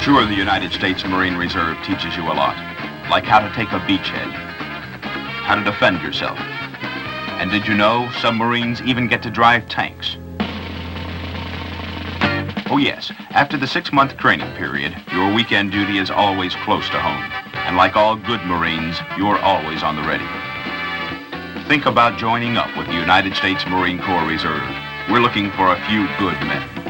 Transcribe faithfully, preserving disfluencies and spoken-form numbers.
Sure, the United States Marine Reserve teaches you a lot, like how to take a beachhead, how to defend yourself. And did you know some Marines even get to drive tanks? Oh yes, after the six-month training period, your weekend duty is always close to home. And like all good Marines, you're always on the ready. Think about joining up with the United States Marine Corps Reserve. We're looking for a few good men.